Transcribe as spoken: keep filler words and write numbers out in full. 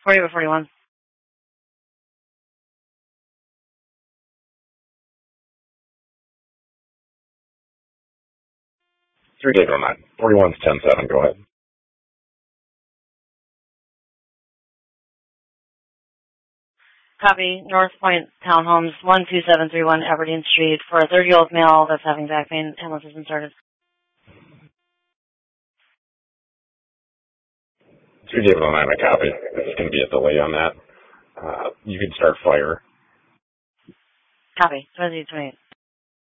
forty by forty-one. three David oh nine. forty-one's ten seven, go ahead. Copy. North Point Townhomes, one two seven three one Aberdeen Street, for a thirty-year-old male that's having back pain. Ambulance has been started. three David oh nine, I copy. There's going to be a delay on that. Uh, you can start fire. Copy. twenty twenty-eight.